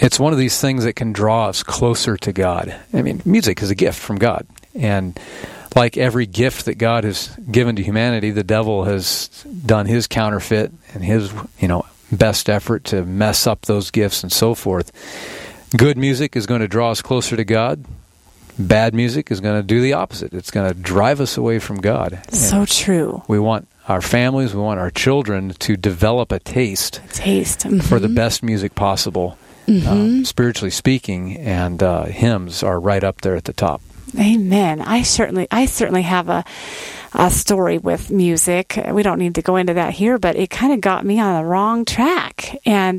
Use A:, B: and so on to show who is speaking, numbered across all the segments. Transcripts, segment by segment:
A: it's one of these things that can draw us closer to God. I mean, music is a gift from God. And like every gift that God has given to humanity, the devil has done his counterfeit and his, best effort to mess up those gifts and so forth. Good music is going to draw us closer to God. Bad music is going to do the opposite. It's going to drive us away from God.
B: So true.
A: We want our families, we want our children to develop a taste for the best music possible, spiritually speaking, and hymns are right up there at the top.
B: Amen. I certainly have a story with music. We don't need to go into that here, but it kind of got me on the wrong track. And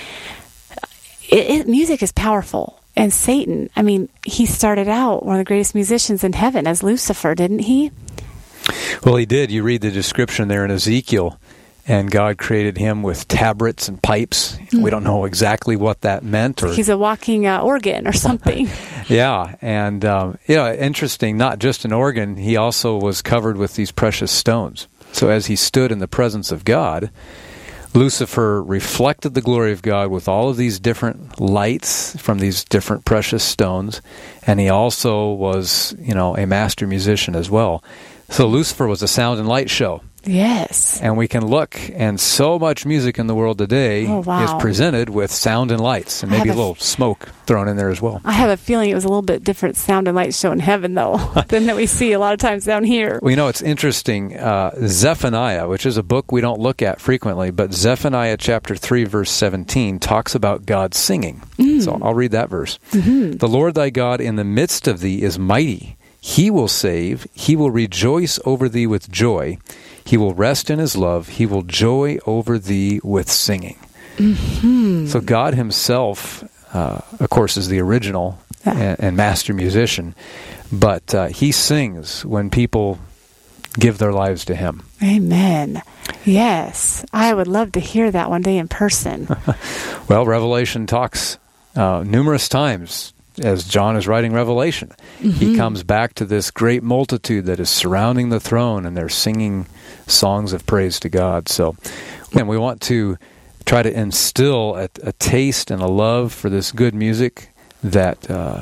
B: music is powerful. And Satan, I mean, he started out one of the greatest musicians in heaven as Lucifer, didn't he?
A: Well, he did. You read the description there in Ezekiel, and God created him with tabrets and pipes. We don't know exactly what that meant. Or
B: he's a walking organ or something.
A: Yeah, and interesting, not just an organ, he also was covered with these precious stones. So as he stood in the presence of God, Lucifer reflected the glory of God with all of these different lights from these different precious stones, and he also was, a master musician as well. So Lucifer was a sound and light show.
B: Yes.
A: And we can look, and so much music in the world today is presented with sound and lights, and maybe a little smoke thrown in there as well.
B: I have a feeling it was a little bit different sound and light show in heaven, though, than that we see a lot of times down here.
A: Well, it's interesting. Zephaniah, which is a book we don't look at frequently, but Zephaniah chapter 3, verse 17, talks about God singing. So I'll read that verse. The Lord thy God in the midst of thee is mighty. He will save. He will rejoice over thee with joy. He will rest in his love. He will joy over thee with singing. So God himself, of course, is the original and master musician, but he sings when people give their lives to him.
B: Amen. Yes. I would love to hear that one day in person.
A: Well, Revelation talks numerous times. As John is writing Revelation, he comes back to this great multitude that is surrounding the throne, and they're singing songs of praise to God. So, and we want to try to instill a taste and a love for this good music that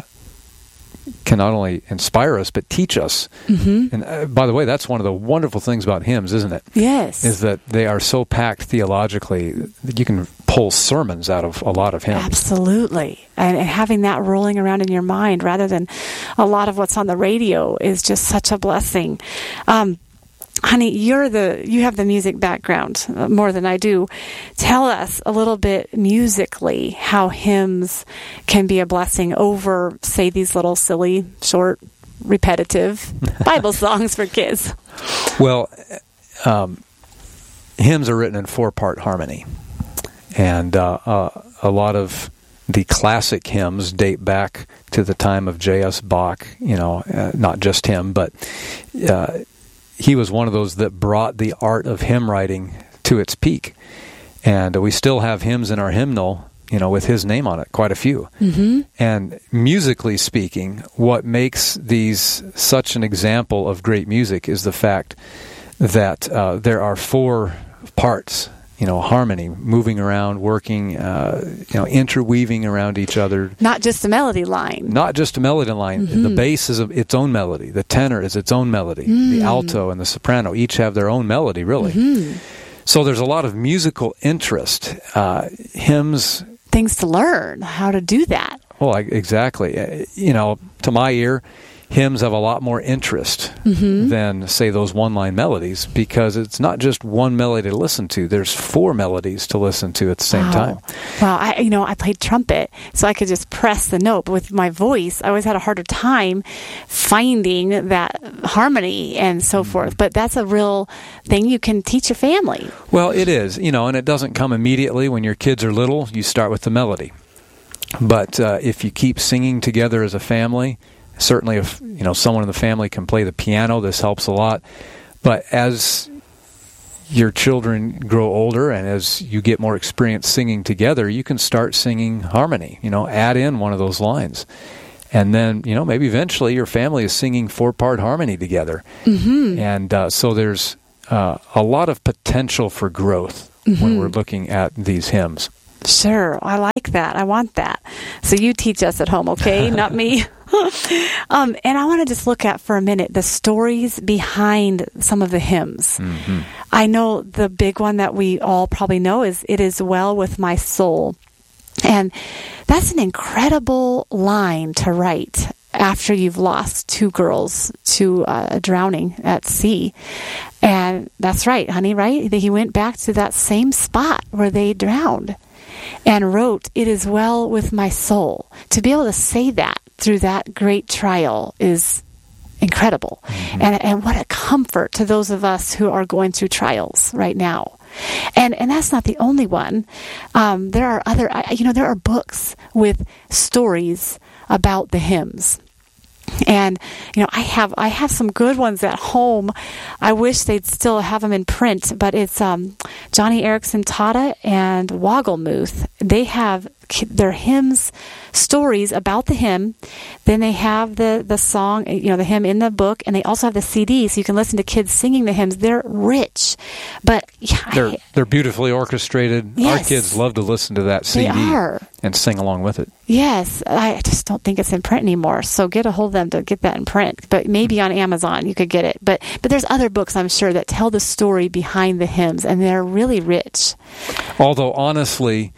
A: can not only inspire us, but teach us. And by the way, that's one of the wonderful things about hymns, isn't it?
B: Yes.
A: Is that they are so packed theologically that you can pull sermons out of a lot of hymns.
B: Absolutely. And having that rolling around in your mind rather than a lot of what's on the radio is just such a blessing. Honey, you have the music background more than I do. Tell us a little bit musically how hymns can be a blessing over, say, these little silly, short, repetitive Bible songs for kids.
A: Well, hymns are written in 4-part harmony. And a lot of the classic hymns date back to the time of J.S. Bach, not just him, but he was one of those that brought the art of hymn writing to its peak. And we still have hymns in our hymnal, with his name on it, quite a few. And musically speaking, what makes these such an example of great music is the fact that there are 4 parts. Harmony, moving around, working, interweaving around each other.
B: Not just a melody line.
A: Not just a melody line. The bass is its own melody. The tenor is its own melody. The alto and the soprano each have their own melody, really. So there's a lot of musical interest. Hymns...
B: Things to learn, how to do that.
A: Well, exactly. To my ear, hymns have a lot more interest than, say, those one-line melodies, because it's not just one melody to listen to. There's 4 melodies to listen to at the same time.
B: Well, I played trumpet, so I could just press the note. But with my voice, I always had a harder time finding that harmony and so forth. But that's a real thing you can teach your family.
A: Well, it is, and it doesn't come immediately. When your kids are little, you start with the melody. But if you keep singing together as a family... Certainly, if someone in the family can play the piano, this helps a lot. But as your children grow older and as you get more experience singing together, you can start singing harmony. Add in one of those lines, and then maybe eventually your family is singing 4-part harmony together. And so there's a lot of potential for growth when we're looking at these hymns.
B: Sure. I like that. I want that. So you teach us at home, okay? Not me. And I want to just look at for a minute the stories behind some of the hymns. Mm-hmm. I know the big one that we all probably know is "It Is Well With My Soul." And that's an incredible line to write after you've lost two girls to drowning at sea. And that's right, honey, right? He went back to that same spot where they drowned and wrote, "It is well with my soul." To be able to say that through that great trial is incredible. Mm-hmm. And what a comfort to those of us who are going through trials right now. And that's not the only one. There are other, there are books with stories about the hymns. And, I have some good ones at home. I wish they'd still have them in print, but it's Johnny Erickson Tata and Wogglemuth. They have their hymns, stories about the hymn. Then they have the song, the hymn in the book, and they also have the CD, so you can listen to kids singing the hymns. They're rich, but
A: they're beautifully orchestrated.
B: Yes,
A: our kids love to listen to that CD and sing along with it.
B: Yes, I just don't think it's in print anymore. So get a hold of them to get that in print. But maybe on Amazon you could get it. But there's other books, I'm sure, that tell the story behind the hymns, and they're really rich.
A: Although honestly,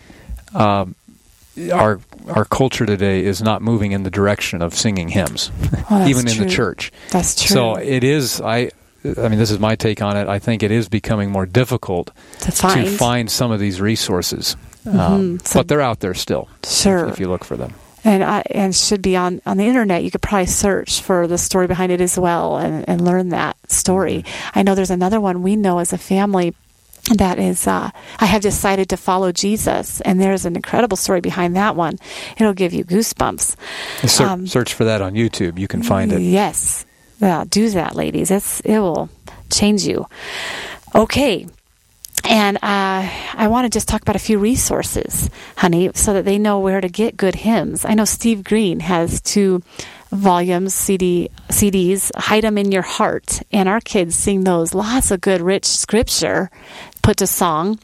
A: our culture today is not moving in the direction of singing hymns, even in the church.
B: That's true.
A: So it is. I mean, this is my take on it. I think it is becoming more difficult to find some of these resources, but they're out there still.
B: Sure,
A: if you look for them.
B: And should be on the internet. You could probably search for the story behind it as well and learn that story. Mm-hmm. I know there's another one we know as a family. That is, I have decided to follow Jesus, and there's an incredible story behind that one. It'll give you goosebumps.
A: Search for that on YouTube. You can find it.
B: Yes. Well, do that, ladies. It will change you. Okay. And I want to just talk about a few resources, honey, so that they know where to get good hymns. I know Steve Green has 2 volumes, CDs, Hide 'Em in Your Heart, and our kids sing those. Lots of good, rich scripture put to song.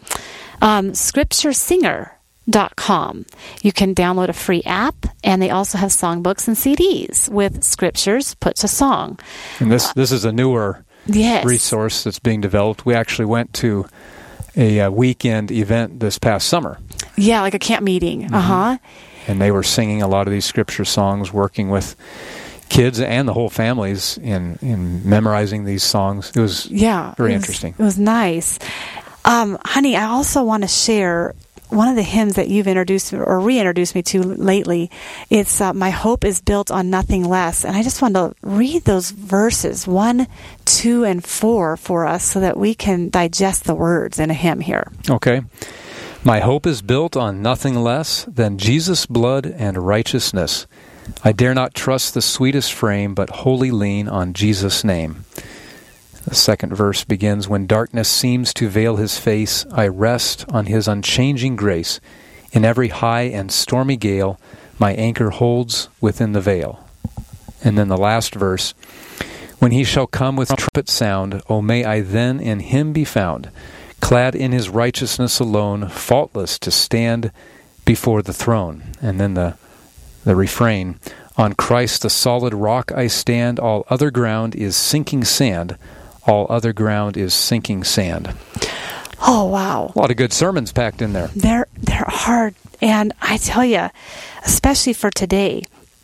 B: ScriptureSinger.com. You can download a free app, and they also have songbooks and CDs with scriptures put to song.
A: And this is a newer resource that's being developed. We actually went to a weekend event this past summer.
B: Yeah, like a camp meeting. Mm-hmm.
A: And they were singing a lot of these scripture songs, working with kids and the whole families in memorizing these songs. It was very interesting.
B: It was nice. Honey, I also want to share one of the hymns that you've introduced or reintroduced me to lately. It's My Hope is Built on Nothing Less. And I just want to read those verses 1, 2, and 4 for us so that we can digest the words in a hymn here.
A: Okay. My hope is built on nothing less than Jesus' blood and righteousness. I dare not trust the sweetest frame, but wholly lean on Jesus' name. The second verse begins, When darkness seems to veil his face, I rest on his unchanging grace. In every high and stormy gale, my anchor holds within the veil. And then the last verse, When he shall come with trumpet sound, O may I then in him be found, clad in his righteousness alone, faultless to stand before the throne. And then the refrain, On Christ the solid rock I stand, all other ground is sinking sand. All other ground is sinking sand.
B: Oh, wow.
A: A lot of good sermons packed in there.
B: They're hard. And I tell you, especially for today,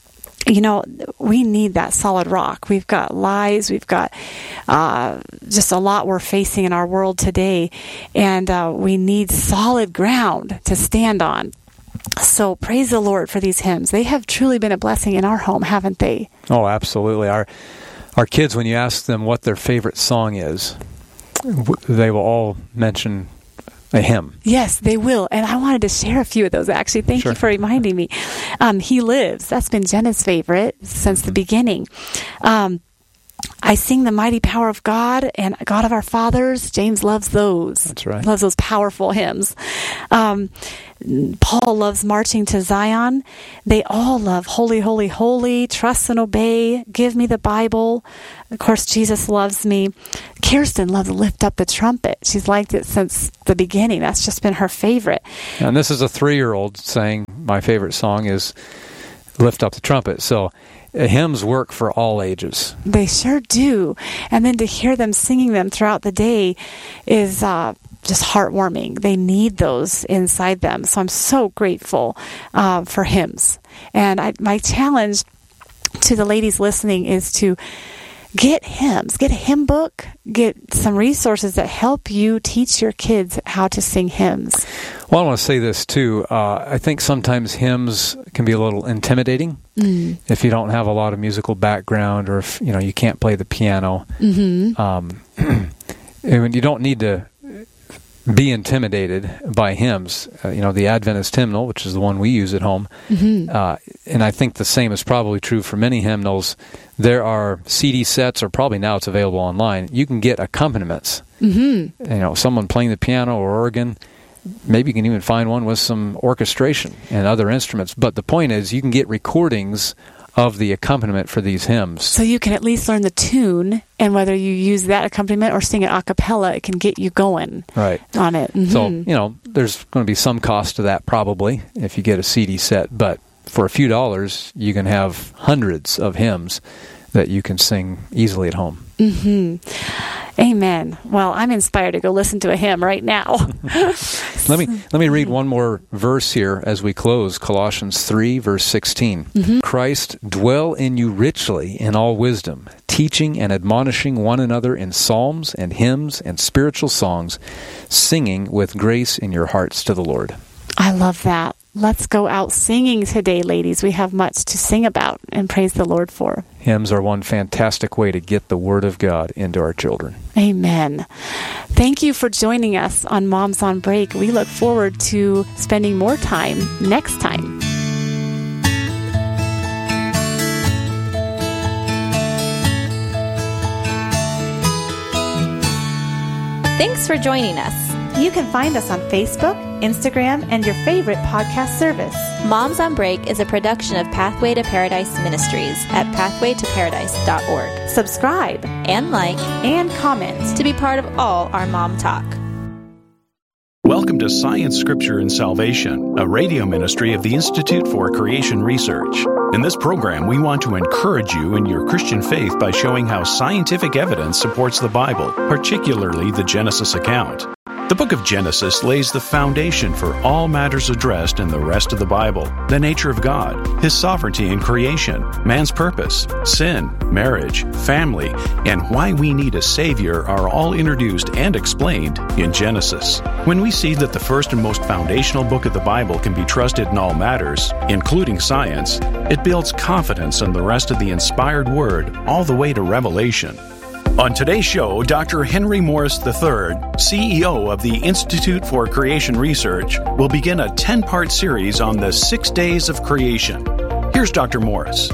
B: we need that solid rock. We've got lies. We've got just a lot we're facing in our world today. And we need solid ground to stand on. So praise the Lord for these hymns. They have truly been a blessing in our home, haven't they?
A: Oh, absolutely. Our kids, when you ask them what their favorite song is, they will all mention a hymn.
B: Yes, they will. And I wanted to share a few of those, actually. Thank you for reminding me. He Lives. That's been Jenna's favorite since the beginning. I sing the mighty power of God and God of our fathers. James loves those.
A: That's right.
B: Loves those powerful hymns. Paul loves marching to Zion. They all love holy, holy, holy, trust and obey, give me the Bible. Of course, Jesus loves me. Kirsten loves lift up the trumpet. She's liked it since the beginning. That's just been her favorite.
A: And this is a 3-year-old saying my favorite song is Lift Up the Trumpet. So hymns work for all ages.
B: They sure do. And then to hear them singing them throughout the day is just heartwarming. They need those inside them. So I'm so grateful for hymns. And my challenge to the ladies listening is to get hymns, get a hymn book, get some resources that help you teach your kids how to sing hymns.
A: Well, I want to say this too. I think sometimes hymns can be a little intimidating if you don't have a lot of musical background, or if you can't play the piano. And you don't need to be intimidated by hymns. The Adventist hymnal, which is the one we use at home, and I think the same is probably true for many hymnals. There are CD sets, or probably now it's available online. You can get accompaniments. Someone playing the piano or organ. Maybe you can even find one with some orchestration and other instruments. But the point is, you can get recordings of the accompaniment for these hymns.
B: So you can at least learn the tune, and whether you use that accompaniment or sing it a cappella, it can get you going on it.
A: So, there's going to be some cost to that probably if you get a CD set, but for a few dollars, you can have hundreds of hymns that you can sing easily at home.
B: Amen. Well, I'm inspired to go listen to a hymn right now.
A: Let me read one more verse here as we close. Colossians 3, verse 16. Christ dwell in you richly in all wisdom, teaching and admonishing one another in psalms and hymns and spiritual songs, singing with grace in your hearts to the Lord.
B: I love that. Let's go out singing today, ladies. We have much to sing about and praise the Lord for.
A: Hymns are one fantastic way to get the Word of God into our children.
B: Amen. Thank you for joining us on Moms on Break. We look forward to spending more time next time.
C: Thanks for joining us.
B: You can find us on Facebook, Instagram, and your favorite podcast service.
C: Moms on Break is a production of Pathway to Paradise Ministries at pathwaytoparadise.org.
B: Subscribe
C: and like
B: and comment
C: to be part of all our mom talk.
D: Welcome to Science, Scripture, and Salvation, a radio ministry of the Institute for Creation Research. In this program, we want to encourage you in your Christian faith by showing how scientific evidence supports the Bible, particularly the Genesis account. The book of Genesis lays the foundation for all matters addressed in the rest of the Bible: the nature of God, His sovereignty in creation, man's purpose, sin, marriage, family, and why we need a Savior are all introduced and explained in Genesis. When we see that the first and most foundational book of the Bible can be trusted in all matters, including science, it builds confidence in the rest of the inspired Word all the way to Revelation. On today's show, Dr. Henry Morris III, CEO of the Institute for Creation Research, will begin a 10-part series on the 6 days of creation. Here's Dr. Morris.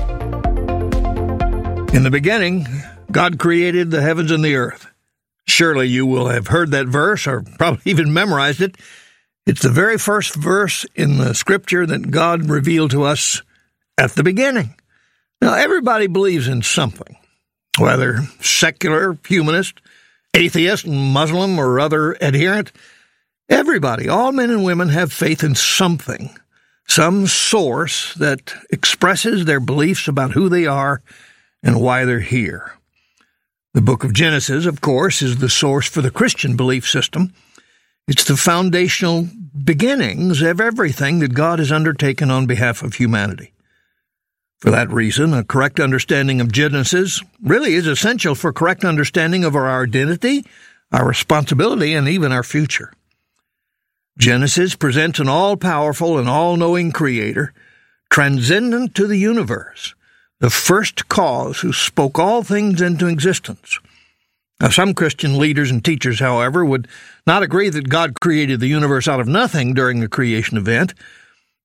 E: In the beginning, God created the heavens and the earth. Surely you will have heard that verse, or probably even memorized it. It's the very first verse in the Scripture that God revealed to us at the beginning. Now, everybody believes in something. Whether secular, humanist, atheist, Muslim, or other adherent, everybody, all men and women, have faith in something, some source that expresses their beliefs about who they are and why they're here. The book of Genesis, of course, is the source for the Christian belief system. It's the foundational beginnings of everything that God has undertaken on behalf of humanity. For that reason, a correct understanding of Genesis really is essential for correct understanding of our identity, our responsibility, and even our future. Genesis presents an all-powerful and all-knowing Creator, transcendent to the universe, the first cause who spoke all things into existence. Now, some Christian leaders and teachers, however, would not agree that God created the universe out of nothing during the creation event.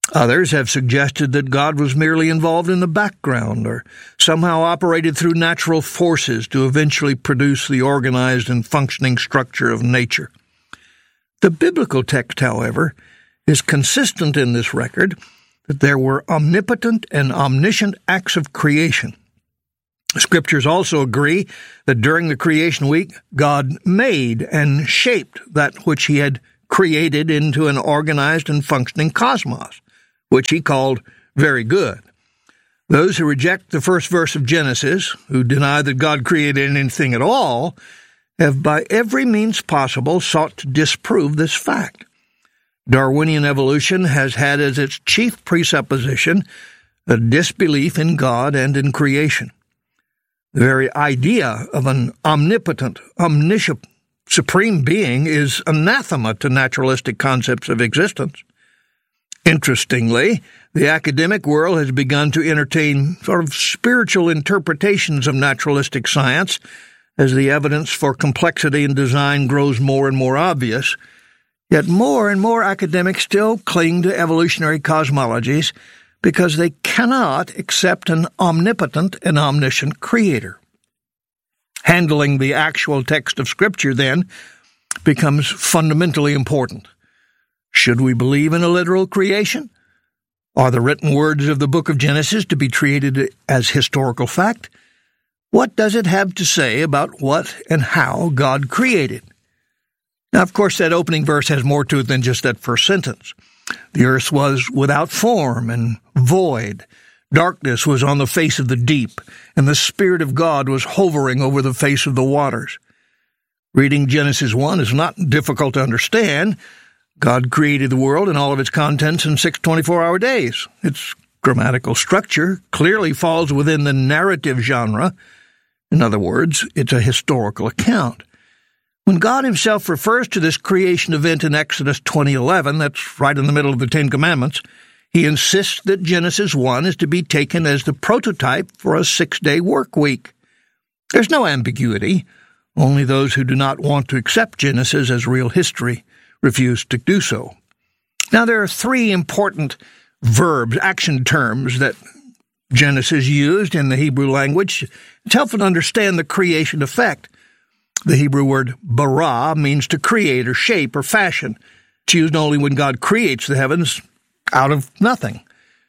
E: Others have suggested that God was merely involved in the background or somehow operated through natural forces to eventually produce the organized and functioning structure of nature. The biblical text, however, is consistent in this record that there were omnipotent and omniscient acts of creation. Scriptures also agree that during the creation week, God made and shaped that which he had created into an organized and functioning cosmos, which he called very good. Those who reject the first verse of Genesis, who deny that God created anything at all, have by every means possible sought to disprove this fact. Darwinian evolution has had as its chief presupposition a disbelief in God and in creation. The very idea of an omnipotent, omniscient, supreme being is anathema to naturalistic concepts of existence. Interestingly, the academic world has begun to entertain sort of spiritual interpretations of naturalistic science as the evidence for complexity in design grows more and more obvious. Yet more and more academics still cling to evolutionary cosmologies because they cannot accept an omnipotent and omniscient creator. Handling the actual text of Scripture, then, becomes fundamentally important. Should we believe in a literal creation? Are the written words of the book of Genesis to be treated as historical fact? What does it have to say about what and how God created? Now, of course, that opening verse has more to it than just that first sentence. The earth was without form and void. Darkness was on the face of the deep, and the Spirit of God was hovering over the face of the waters. Reading Genesis 1 is not difficult to understand. God created the world and all of its contents in 6 24-hour days. Its grammatical structure clearly falls within the narrative genre. In other words, it's a historical account. When God himself refers to this creation event in Exodus 20:11, that's right in the middle of the Ten Commandments, he insists that Genesis 1 is to be taken as the prototype for a 6-day work week. There's no ambiguity. Only those who do not want to accept Genesis as real history refuse to do so. Now, there are 3 important verbs, action terms, that Genesis used in the Hebrew language. It's helpful to understand the creation effect. The Hebrew word bara means to create or shape or fashion. It's used only when God creates the heavens out of nothing.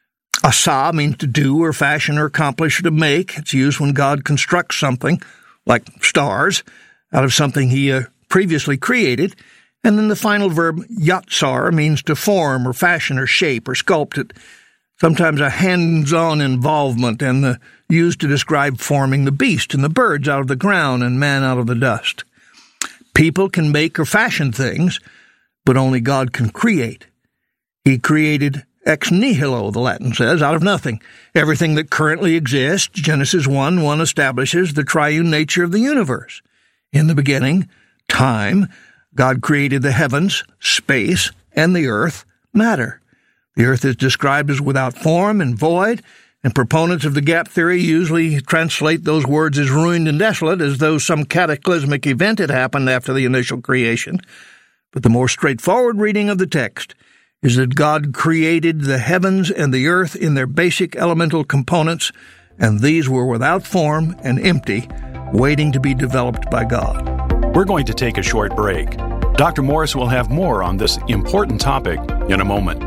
E: Asa means to do or fashion or accomplish or to make. It's used when God constructs something, like stars, out of something he previously created. And then the final verb, yatsar, means to form or fashion or shape or sculpt it. Sometimes a hands-on involvement, and used to describe forming the beast and the birds out of the ground and man out of the dust. People can make or fashion things, but only God can create. He created ex nihilo, the Latin says, out of nothing. Everything that currently exists, Genesis 1:1 establishes the triune nature of the universe. In the beginning, time, God created the heavens, space, and the earth, matter. The earth is described as without form and void, and proponents of the gap theory usually translate those words as ruined and desolate, as though some cataclysmic event had happened after the initial creation. But the more straightforward reading of the text is that God created the heavens and the earth in their basic elemental components, and these were without form and empty, waiting to be developed by God.
D: We're going to take a short break. Dr. Morris will have more on this important topic in a moment.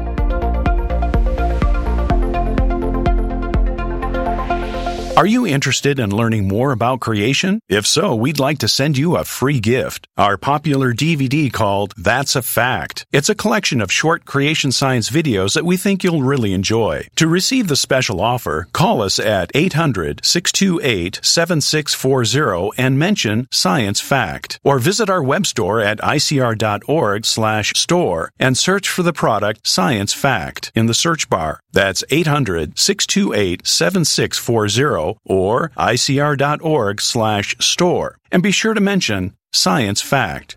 D: Are you interested in learning more about creation? If so, we'd like to send you a free gift, our popular DVD called That's a Fact. It's a collection of short creation science videos that we think you'll really enjoy. To receive the special offer, call us at 800-628-7640 and mention Science Fact. Or visit our web store at icr.org/store and search for the product Science Fact in the search bar. That's 800-628-7640 or icr.org/store. And be sure to mention Science Fact.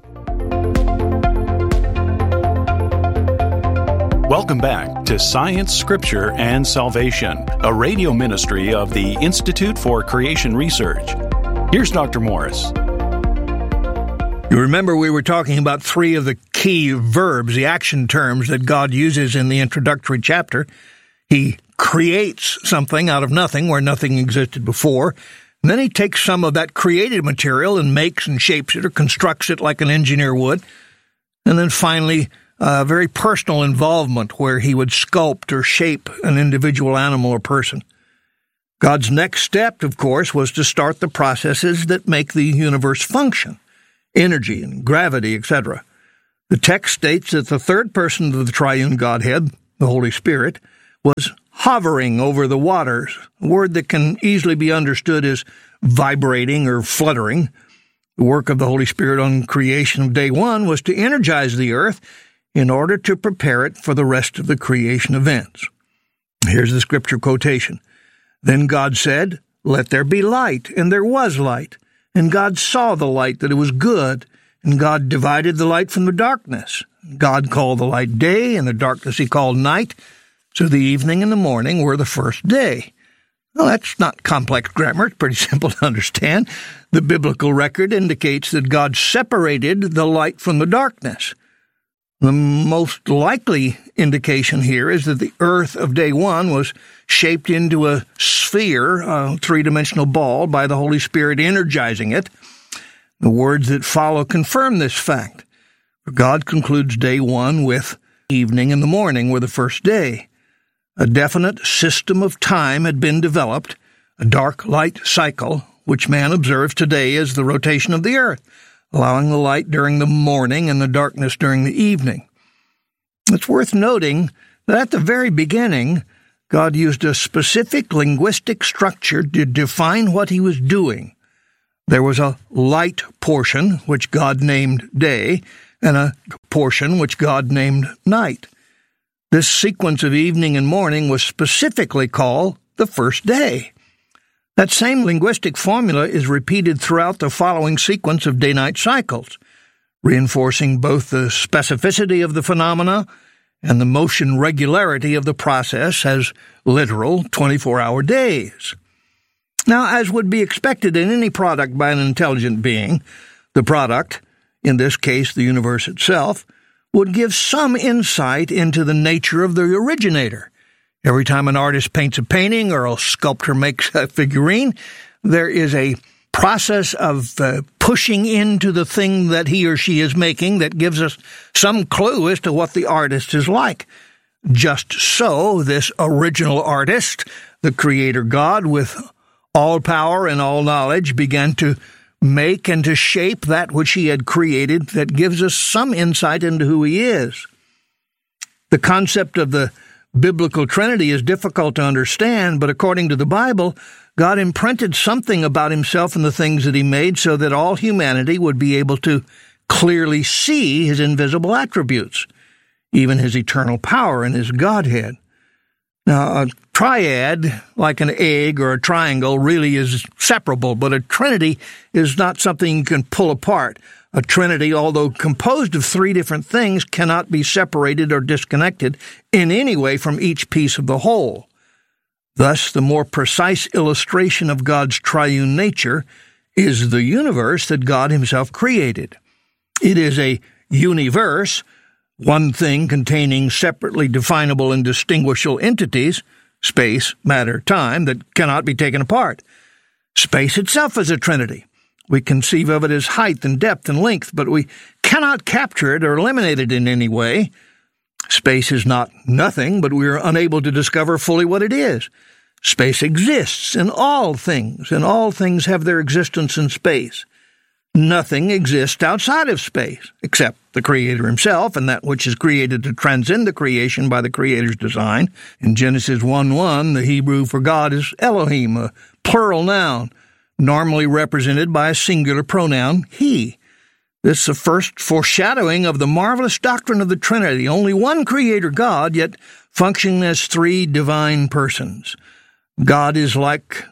D: Welcome back to Science, Scripture, and Salvation, a radio ministry of the Institute for Creation Research. Here's Dr. Morris.
E: You remember we were talking about 3 of the key verbs, the action terms that God uses in the introductory chapter. He creates something out of nothing where nothing existed before. And then he takes some of that created material and makes and shapes it or constructs it like an engineer would. And then finally, very personal involvement where he would sculpt or shape an individual animal or person. God's next step, of course, was to start the processes that make the universe function, energy and gravity, etc. The text states that the third person of the triune Godhead, the Holy Spirit, was hovering over the waters, a word that can easily be understood as vibrating or fluttering. The work of the Holy Spirit on creation of day one was to energize the earth in order to prepare it for the rest of the creation events. Here's the scripture quotation. Then God said, "Let there be light," and there was light. And God saw the light, that it was good, and God divided the light from the darkness. God called the light day, and the darkness he called night. So the evening and the morning were the first day. Well, that's not complex grammar. It's pretty simple to understand. The biblical record indicates that God separated the light from the darkness. The most likely indication here is that the earth of day one was shaped into a sphere, a three-dimensional ball, by the Holy Spirit energizing it. The words that follow confirm this fact. God concludes day one with evening and the morning were the first day. A definite system of time had been developed, a dark-light cycle, which man observes today as the rotation of the earth, allowing the light during the morning and the darkness during the evening. It's worth noting that at the very beginning, God used a specific linguistic structure to define what he was doing. There was a light portion, which God named day, and a portion which God named night. This sequence of evening and morning was specifically called the first day. That same linguistic formula is repeated throughout the following sequence of day-night cycles, reinforcing both the specificity of the phenomena and the motion regularity of the process as literal 24-hour days. Now, as would be expected in any product by an intelligent being, the product, in this case the universe itself, would give some insight into the nature of the originator. Every time an artist paints a painting or a sculptor makes a figurine, there is a process of pushing into the thing that he or she is making that gives us some clue as to what the artist is like. Just so, this original artist, the Creator God, with all power and all knowledge, began to make and to shape that which he had created that gives us some insight into who he is. The concept of the biblical Trinity is difficult to understand, but according to the Bible, God imprinted something about himself in the things that he made so that all humanity would be able to clearly see his invisible attributes, even his eternal power and his Godhead. Now, a triad, like an egg or a triangle, really is separable, but a trinity is not something you can pull apart. A trinity, although composed of three different things, cannot be separated or disconnected in any way from each piece of the whole. Thus, the more precise illustration of God's triune nature is the universe that God himself created. It is a universe, one thing containing separately definable and distinguishable entities, space, matter, time, that cannot be taken apart. Space itself is a trinity. We conceive of it as height and depth and length, but we cannot capture it or eliminate it in any way. Space is not nothing, but we are unable to discover fully what it is. Space exists in all things, and all things have their existence in space. Nothing exists outside of space, except the Creator himself and that which is created to transcend the creation by the Creator's design. In Genesis 1:1, the Hebrew for God is Elohim, a plural noun, normally represented by a singular pronoun, he. This is the first foreshadowing of the marvelous doctrine of the Trinity, only one Creator God, yet functioning as three divine persons. God is like,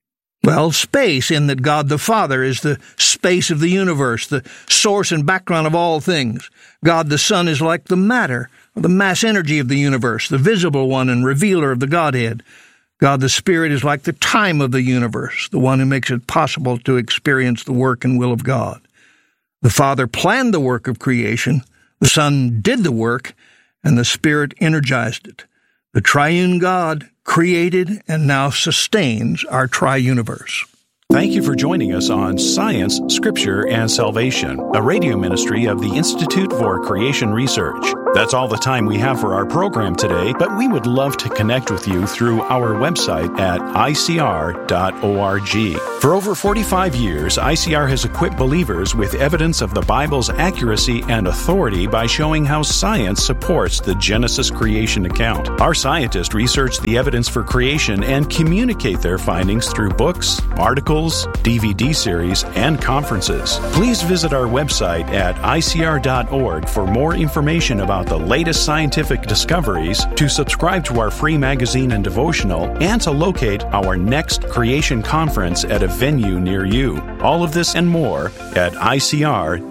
E: space, in that God the Father is the space of the universe, the source and background of all things. God the Son is like the matter, or the mass energy of the universe, the visible one and revealer of the Godhead. God the Spirit is like the time of the universe, the one who makes it possible to experience the work and will of God. The Father planned the work of creation, The Son did the work, and the Spirit energized it. The triune God created and now sustains our tri-universe.
D: Thank you for joining us on Science, Scripture, and Salvation, a radio ministry of the Institute for Creation Research. That's all the time we have for our program today, but we would love to connect with you through our website at icr.org. For over 45 years, ICR has equipped believers with evidence of the Bible's accuracy and authority by showing how science supports the Genesis creation account. Our scientists research the evidence for creation and communicate their findings through books, articles, DVD series, and conferences. Please visit our website at icr.org for more information about the latest scientific discoveries, to subscribe to our free magazine and devotional, and to locate our next creation conference at a venue near you. All of this and more at icr.org.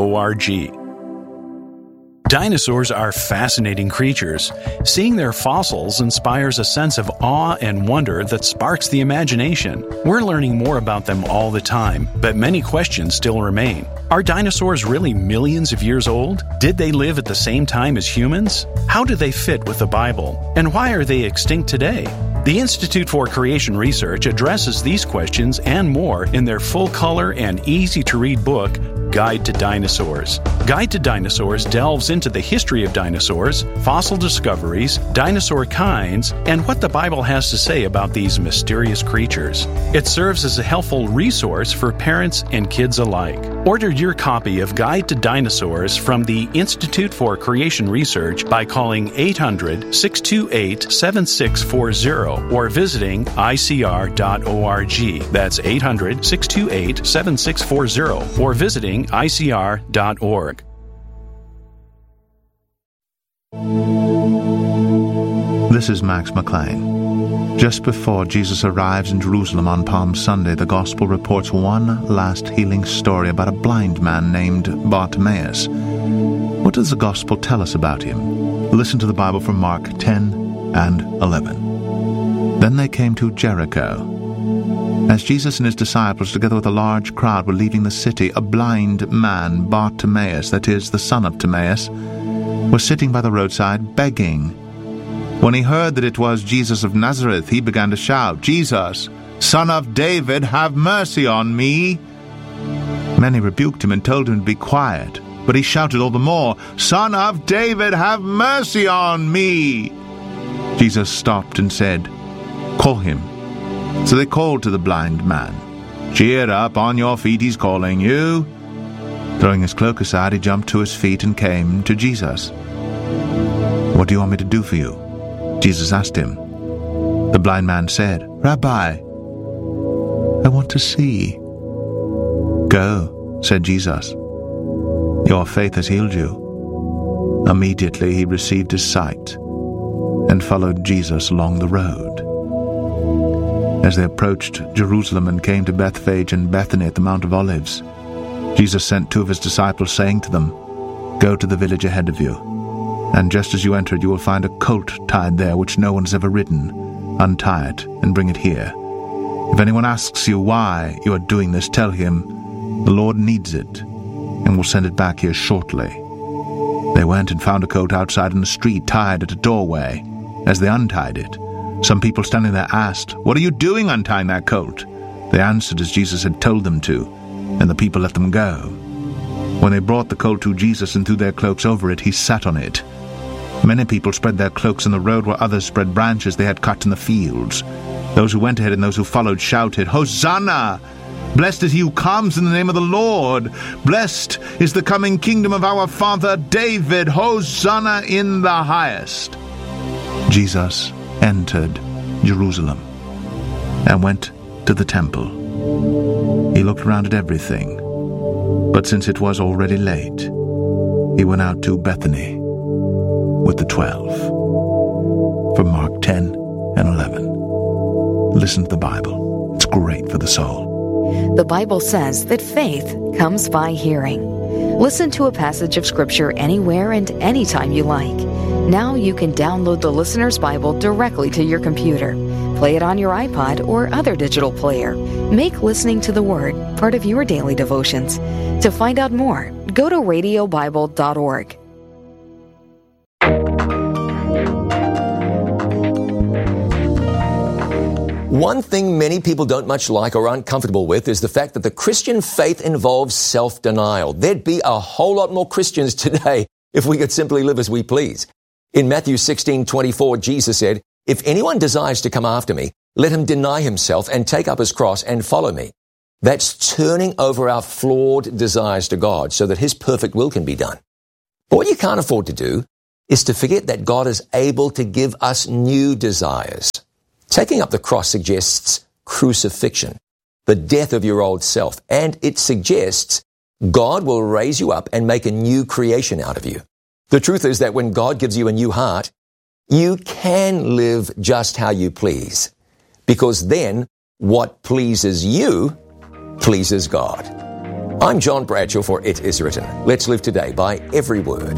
D: Dinosaurs are fascinating creatures. Seeing their fossils inspires a sense of awe and wonder that sparks the imagination. We're learning more about them all the time, but many questions still remain. Are dinosaurs really millions of years old? Did they live at the same time as humans? How do they fit with the Bible? And why are they extinct today? The Institute for Creation Research addresses these questions and more in their full-color and easy-to-read book, Guide to Dinosaurs. Guide to Dinosaurs delves into the history of dinosaurs, fossil discoveries, dinosaur kinds, and what the Bible has to say about these mysterious creatures. It serves as a helpful resource for parents and kids alike. Order your copy of Guide to Dinosaurs from the Institute for Creation Research by calling 800-628-7640 or visiting icr.org. That's 800-628-7640 or visiting icr.org.
F: This is Max McLean. Just before Jesus arrives in Jerusalem on Palm Sunday, the Gospel reports one last healing story about a blind man named Bartimaeus. What does the Gospel tell us about him? Listen to the Bible from Mark 10 and 11. Then they came to Jericho. As Jesus and his disciples, together with a large crowd, were leaving the city, a blind man, Bartimaeus, that is, the son of Timaeus, was sitting by the roadside begging. When he heard that it was Jesus of Nazareth, he began to shout, "Jesus, Son of David, have mercy on me!" Many rebuked him and told him to be quiet, but he shouted all the more, "Son of David, have mercy on me!" Jesus stopped and said, "Call him." So they called to the blind man. "Cheer up, on your feet, he's calling you." Throwing his cloak aside, he jumped to his feet and came to Jesus. "What do you want me to do for you?" Jesus asked him. The blind man said, "Rabbi, I want to see." "Go," said Jesus. "Your faith has healed you." Immediately he received his sight and followed Jesus along the road. As they approached Jerusalem and came to Bethphage and Bethany at the Mount of Olives, Jesus sent two of his disciples, saying to them, "Go to the village ahead of you, and just as you enter it, you will find a colt tied there which no one has ever ridden. Untie it and bring it here. If anyone asks you why you are doing this, tell him, 'The Lord needs it, and will send it back here shortly.'" They went and found a colt outside in the street, tied at a doorway. As they untied it, some people standing there asked, "What are you doing untying that colt?" They answered as Jesus had told them to, and the people let them go. When they brought the colt to Jesus and threw their cloaks over it, he sat on it. Many people spread their cloaks in the road, while others spread branches they had cut in the fields. Those who went ahead and those who followed shouted, "Hosanna! Blessed is he who comes in the name of the Lord! Blessed is the coming kingdom of our father David! Hosanna in the highest!" Jesus entered Jerusalem and went to the temple. He looked around at everything, but since it was already late, he went out to Bethany with the 12. From Mark 10 and 11. Listen to the Bible. It's great for the soul.
G: The Bible says that faith comes by hearing. Listen to a passage of Scripture anywhere and anytime you like. Now you can download the Listener's Bible directly to your computer. Play it on your iPod or other digital player. Make listening to the Word part of your daily devotions. To find out more, go to radiobible.org.
H: One thing many people don't much like or aren't comfortable with is the fact that the Christian faith involves self-denial. There'd be a whole lot more Christians today if we could simply live as we please. In Matthew 16:24, Jesus said, "If anyone desires to come after me, let him deny himself and take up his cross and follow me." That's turning over our flawed desires to God so that His perfect will can be done. But what you can't afford to do is to forget that God is able to give us new desires. Taking up the cross suggests crucifixion, the death of your old self, and it suggests God will raise you up and make a new creation out of you. The truth is that when God gives you a new heart, you can live just how you please, because then what pleases you pleases God. I'm John Bradshaw for It Is Written. Let's live today by every word.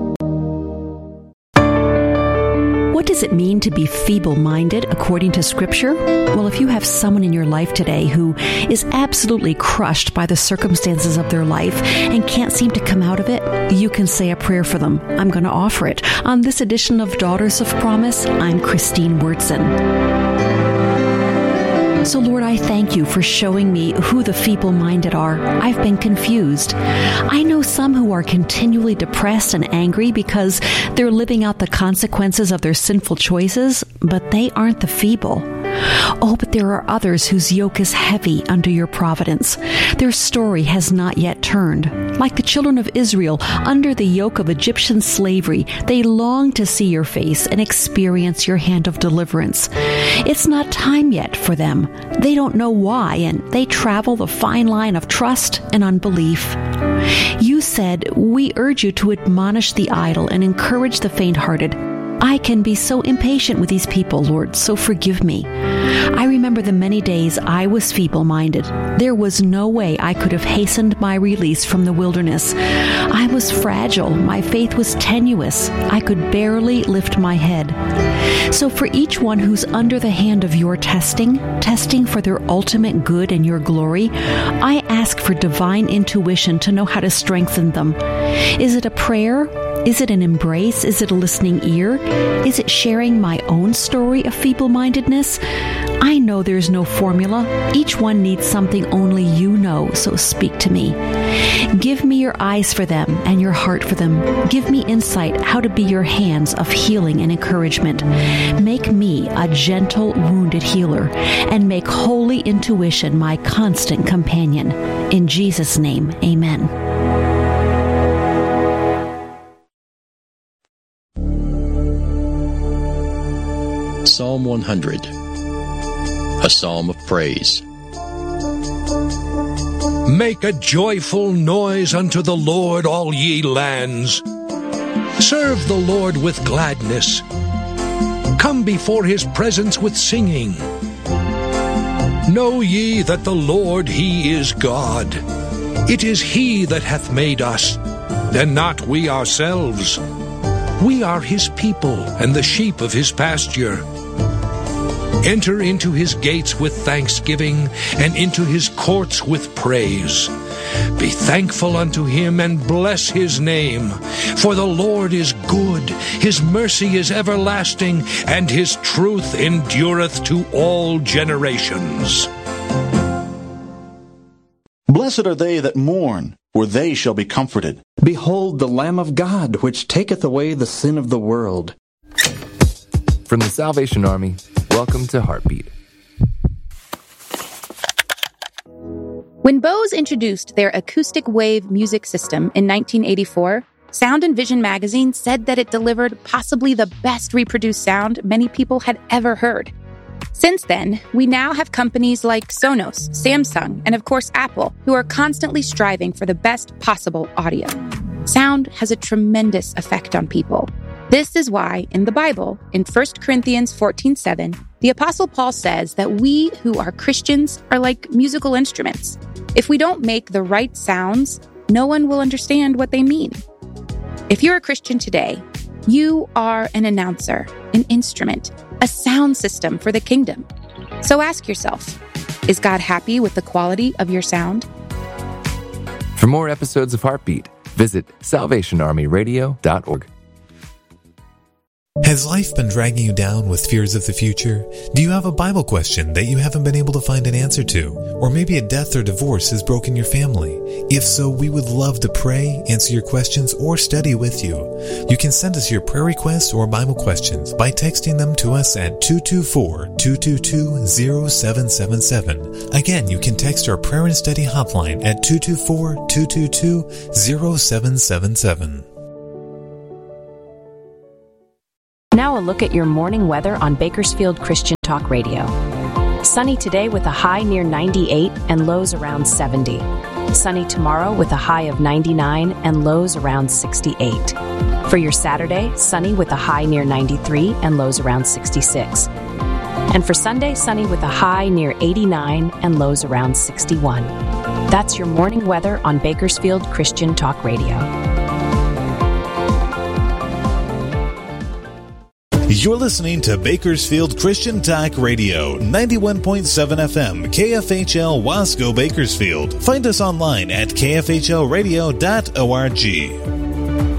I: What does it mean to be feeble-minded according to Scripture? Well, if you have someone in your life today who is absolutely crushed by the circumstances of their life and can't seem to come out of it, you can say a prayer for them. I'm going to offer it. On this edition of Daughters of Promise, I'm Christine Wurtzen. So, Lord, I thank you for showing me who the feeble-minded are. I've been confused. I know some who are continually depressed and angry because they're living out the consequences of their sinful choices, but they aren't the feeble. Oh, but there are others whose yoke is heavy under your providence. Their story has not yet turned. Like the children of Israel, under the yoke of Egyptian slavery, they long to see your face and experience your hand of deliverance. It's not time yet for them. They don't know why, and they travel the fine line of trust and unbelief. You said, "We urge you to admonish the idle and encourage the faint-hearted." I can be so impatient with these people, Lord, so forgive me. I remember the many days I was feeble-minded. There was no way I could have hastened my release from the wilderness. I was fragile. My faith was tenuous. I could barely lift my head. So for each one who's under the hand of your testing for their ultimate good and your glory, I ask for divine intuition to know how to strengthen them. Is it a prayer? Is it an embrace? Is it a listening ear? Is it sharing my own story of feeble-mindedness? I know there's no formula. Each one needs something only you know, so speak to me. Give me your eyes for them and your heart for them. Give me insight how to be your hands of healing and encouragement. Make me a gentle, wounded healer, and make holy intuition my constant companion. In Jesus' name, amen.
J: Psalm 100, a psalm of praise.
K: Make a joyful noise unto the Lord, all ye lands. Serve the Lord with gladness. Come before His presence with singing. Know ye that the Lord, He is God. It is He that hath made us, and not we ourselves. We are His people, and the sheep of His pasture. Enter into His gates with thanksgiving, and into His courts with praise. Be thankful unto Him, and bless His name. For the Lord is good, His mercy is everlasting, and His truth endureth to all generations.
L: Blessed are they that mourn, for they shall be comforted.
M: Behold the Lamb of God, which taketh away the sin of the world.
N: From the Salvation Army, welcome to Heartbeat.
O: When Bose introduced their acoustic wave music system in 1984, Sound and Vision magazine said that it delivered possibly the best reproduced sound many people had ever heard. Since then, we now have companies like Sonos, Samsung, and of course Apple, who are constantly striving for the best possible audio. Sound has a tremendous effect on people. This is why, in the Bible, in 1 Corinthians 14:7, the Apostle Paul says that we who are Christians are like musical instruments. If we don't make the right sounds, no one will understand what they mean. If you're a Christian today, you are an announcer, an instrument, a sound system for the kingdom. So ask yourself, is God happy with the quality of your sound?
N: For more episodes of Heartbeat, visit salvationarmyradio.org.
P: Has life been dragging you down with fears of the future? Do you have a Bible question that you haven't been able to find an answer to? Or maybe a death or divorce has broken your family? If so, we would love to pray, answer your questions, or study with you. You can send us your prayer requests or Bible questions by texting them to us at 224-222-0777. Again, you can text our prayer and study hotline at 224-222-0777.
Q: Now a look at your morning weather on Bakersfield Christian Talk Radio. Sunny today with a high near 98 and lows around 70. Sunny tomorrow with a high of 99 and lows around 68. For your Saturday, sunny with a high near 93 and lows around 66. And for Sunday, sunny with a high near 89 and lows around 61. That's your morning weather on Bakersfield Christian Talk Radio.
R: You're listening to Bakersfield Christian Talk Radio, 91.7 FM, KFHL Wasco, Bakersfield. Find us online at kfhlradio.org.